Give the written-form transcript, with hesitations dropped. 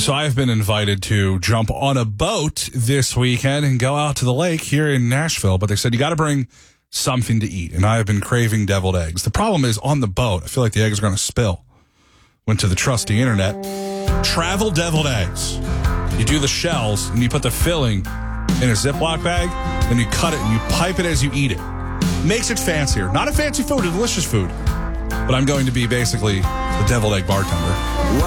So I've been invited to jump on a boat this weekend and go out to the lake here in Nashville. But they said you got to bring something to eat. And I have been craving deviled eggs. The problem is on the boat, I feel like the eggs are going to spill. Went to the trusty internet. Travel deviled eggs. You do the shells and you put the filling in a Ziploc bag. Then you cut it and you pipe it as you eat it. Makes it fancier. Not a fancy food, a delicious food. But I'm going to be basically the deviled egg bartender.